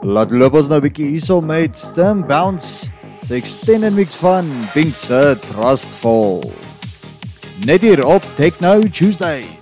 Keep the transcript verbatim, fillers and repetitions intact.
Laat loop ons nou 'n bietjie hierso met Stem Bounce, se extended mix van Pink se Trustful. Net hier op Techno Tuesday.